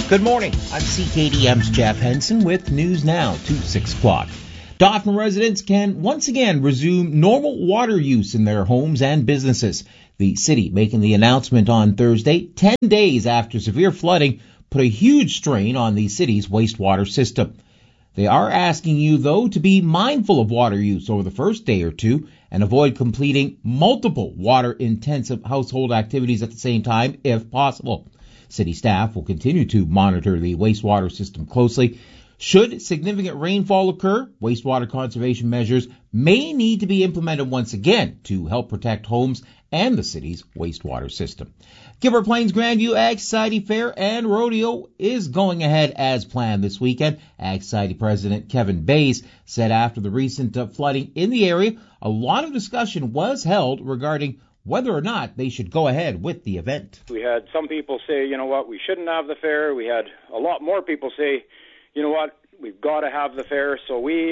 Good morning. I'm CKDM's Jeff Henson with News Now to 6 o'clock. Dauphin residents can once again resume normal water use in their homes and businesses. The city making the announcement on Thursday, 10 days after severe flooding put a huge strain on the city's wastewater system. They are asking you, though, to be mindful of water use over the first day or two and avoid completing multiple water-intensive household activities at the same time if possible. City staff will continue to monitor the wastewater system closely. Should significant rainfall occur, wastewater conservation measures may need to be implemented once again to help protect homes and the city's wastewater system. Gilbert Plains Grandview Ag Society Fair and Rodeo is going ahead as planned this weekend. Ag Society President Kevin Bays said after the recent flooding in the area, a lot of discussion was held regarding whether or not they should go ahead with the event. We had some people say, you know what, we shouldn't have the fair. We had a lot more people say, you know what, we've got to have the fair. So we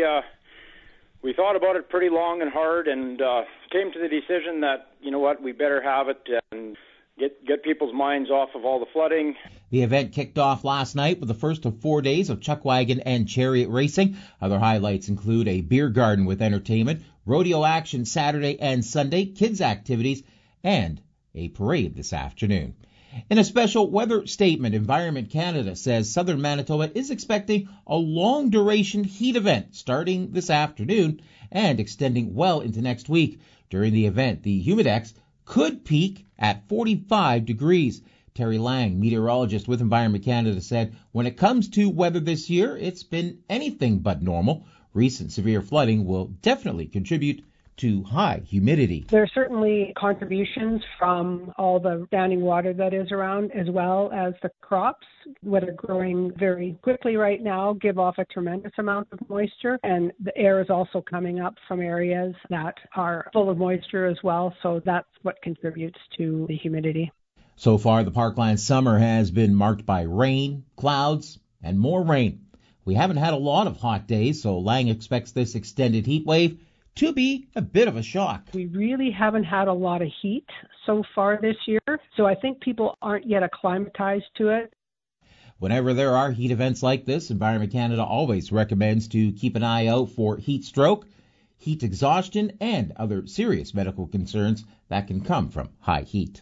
thought about it pretty long and hard and came to the decision that, you know what, we better have it and get people's minds off of all the flooding. The event kicked off last night with the first of 4 days of chuck wagon and chariot racing. Other highlights include a beer garden with entertainment, rodeo action Saturday and Sunday, kids activities, and a parade this afternoon. In a special weather statement, Environment Canada says southern Manitoba is expecting a long-duration heat event starting this afternoon and extending well into next week. During the event, the humidex could peak at 45 degrees. Terry Lang, meteorologist with Environment Canada, said when it comes to weather this year, it's been anything but normal. Recent severe flooding will definitely contribute to high humidity. There are certainly contributions from all the standing water that is around, as well as the crops, that are growing very quickly right now, give off a tremendous amount of moisture. And the air is also coming up from areas that are full of moisture as well. So that's what contributes to the humidity. So far, the Parkland summer has been marked by rain, clouds, and more rain. We haven't had a lot of hot days, so Lang expects this extended heat wave to be a bit of a shock. We really haven't had a lot of heat so far this year, so I think people aren't yet acclimatized to it. Whenever there are heat events like this, Environment Canada always recommends to keep an eye out for heat stroke, heat exhaustion, and other serious medical concerns that can come from high heat.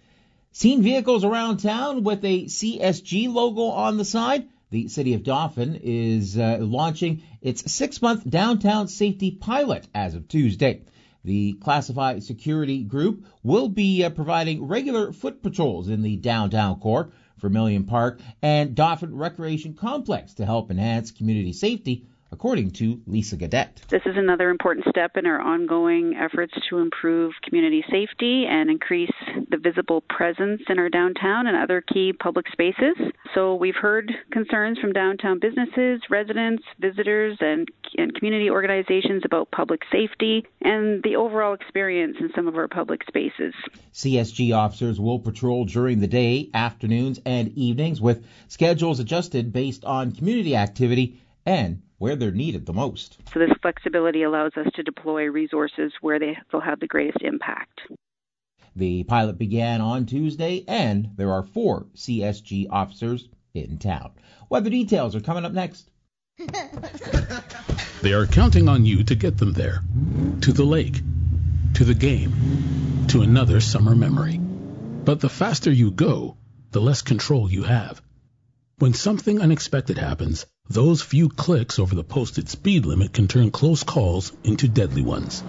Seen vehicles around town with a CSG logo on the side? The City of Dauphin is launching its 6-month downtown safety pilot as of Tuesday. The Classified Security Group will be providing regular foot patrols in the downtown core, Vermilion Park, and Dauphin Recreation Complex to help enhance community safety, according to Lisa Gadet. This is another important step in our ongoing efforts to improve community safety and increase the visible presence in our downtown and other key public spaces. So we've heard concerns from downtown businesses, residents, visitors, and community organizations about public safety and the overall experience in some of our public spaces. CSG officers will patrol during the day, afternoons, and evenings with schedules adjusted based on community activity and where they're needed the most. So this flexibility allows us to deploy resources where they'll have the greatest impact. The pilot began on Tuesday, and there are 4 CSG officers in town. Weather details are coming up next. They are counting on you to get them there. To the lake, to the game, to another summer memory. But the faster you go, the less control you have. When something unexpected happens, those few clicks over the posted speed limit can turn close calls into deadly ones.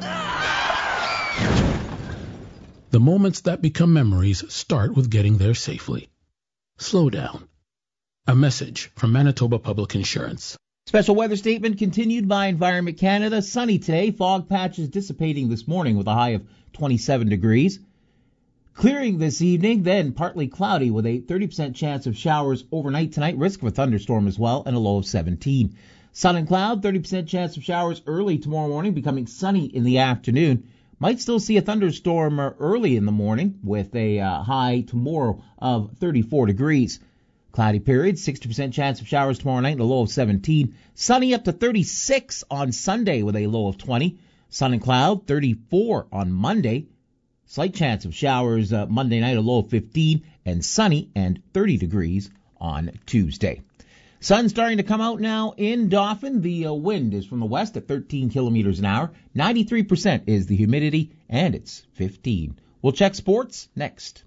The moments that become memories start with getting there safely. Slow down. A message from Manitoba Public Insurance. Special weather statement continued by Environment Canada. Sunny today. Fog patches dissipating this morning with a high of 27 degrees. Clearing this evening, then partly cloudy with a 30% chance of showers overnight tonight. Risk of a thunderstorm as well, and a low of 17. Sun and cloud, 30% chance of showers early tomorrow morning, becoming sunny in the afternoon. Might still see a thunderstorm early in the morning with a high tomorrow of 34 degrees. Cloudy period, 60% chance of showers tomorrow night and a low of 17. Sunny up to 36 on Sunday with a low of 20. Sun and cloud, 34 on Monday. Slight chance of showers Monday night, a low of 15, and sunny and 30 degrees on Tuesday. Sun starting to come out now in Dauphin. The wind is from the west at 13 kilometers an hour. 93% is the humidity, and it's 15. We'll check sports next.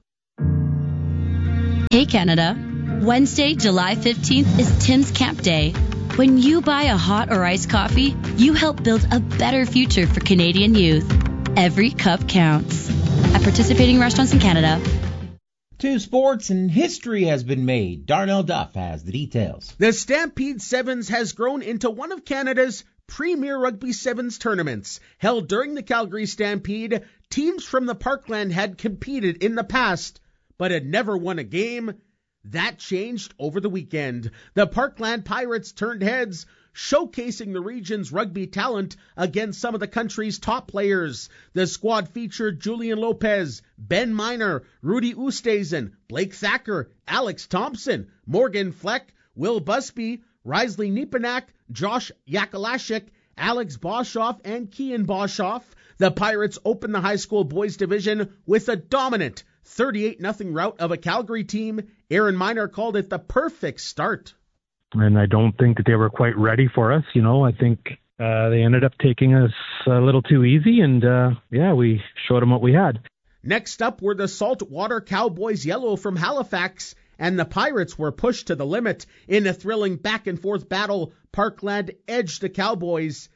Hey Canada, Wednesday, July 15th is Tim's Camp Day. When you buy a hot or iced coffee, you help build a better future for Canadian youth. Every cup counts. At participating restaurants in Canada. To sports, and history has been made. Darnell Duff has the details. The Stampede Sevens has grown into one of Canada's premier rugby sevens tournaments. Held during the Calgary Stampede, teams from the Parkland had competed in the past, but had never won a game. That changed over the weekend. The Parkland Pirates turned heads, showcasing the region's rugby talent against some of the country's top players. The squad featured Julian Lopez, Ben Miner, Rudy Oosthuizen, Blake Thacker, Alex Thompson, Morgan Fleck, Will Busby, Risley Niepanak, Josh Yakalashik, Alex Boshoff, and Kian Boshoff. The Pirates opened the high school boys division with a dominant 38-0 rout of a Calgary team. Aaron Miner called it the perfect start. And I don't think that they were quite ready for us. I think they ended up taking us a little too easy, and we showed them what we had. Next up were the Saltwater Cowboys Yellow from Halifax, and the Pirates were pushed to the limit. In a thrilling back-and-forth battle, Parkland edged the Cowboys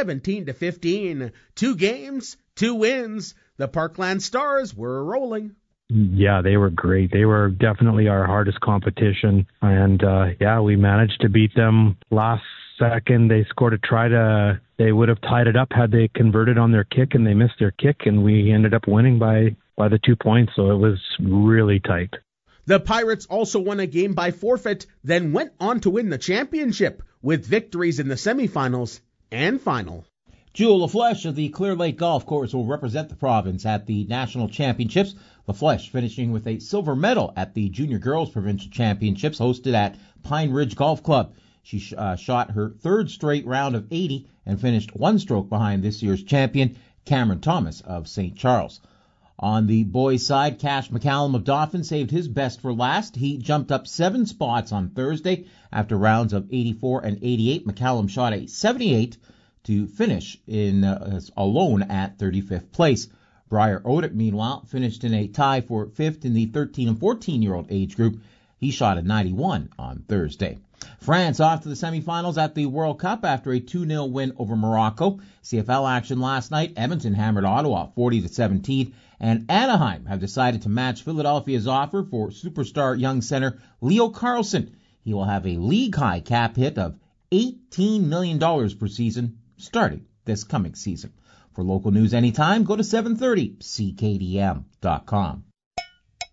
17-15. 2 games, 2 wins. The Parkland Stars were rolling. Yeah, they were great. They were definitely our hardest competition. And, we managed to beat them last second. They scored a try they would have tied it up had they converted on their kick, and they missed their kick, and we ended up winning by the 2 points. So it was really tight. The Pirates also won a game by forfeit, then went on to win the championship with victories in the semifinals and final. Jewel LaFlèche of the Clear Lake Golf Course will represent the province at the National Championships. LaFlèche finishing with a silver medal at the Junior Girls Provincial Championships hosted at Pine Ridge Golf Club. She shot her 3rd straight round of 80 and finished 1 stroke behind this year's champion, Cameron Thomas of St. Charles. On the boys' side, Cash McCallum of Dauphin saved his best for last. He jumped up 7 spots on Thursday after rounds of 84 and 88. McCallum shot a 78 to finish in alone at 35th place. Briar Odick, meanwhile, finished in a tie for 5th in the 13 and 14-year-old age group. He shot a 91 on Thursday. France off to the semifinals at the World Cup after a 2-0 win over Morocco. CFL action last night. Edmonton hammered Ottawa 40-17, and Anaheim have decided to match Philadelphia's offer for superstar young center Leo Carlson. He will have a league-high cap hit of $18 million per season starting this coming season. For local news anytime, go to 730ckdm.com.